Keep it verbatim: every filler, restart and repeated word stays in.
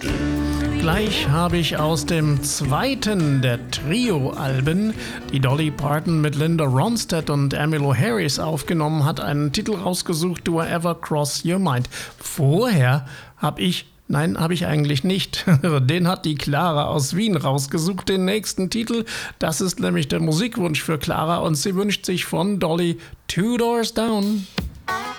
Gleich habe ich aus dem zweiten der Trio-Alben, die Dolly Parton mit Linda Ronstadt und Emmylou Harris aufgenommen hat, einen Titel rausgesucht, Do I Ever Cross Your Mind. Vorher habe ich, nein, habe ich eigentlich nicht, den hat die Clara aus Wien rausgesucht, den nächsten Titel. Das ist nämlich der Musikwunsch für Clara und sie wünscht sich von Dolly Two Doors Down.